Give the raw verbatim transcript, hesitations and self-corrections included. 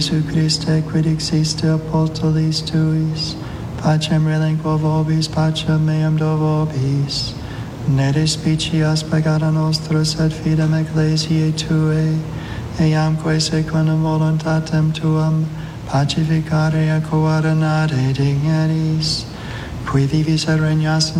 Jesu Christe, quid existe apostolis tuis, pacem relinquo vobis, pacem meam do vobis. Ne despicias peccata nostra, sed fidem ecclesiae Tuae, eamque secundum voluntatem Tuam, pacificare et coordinare digneris, qui vivis et regnas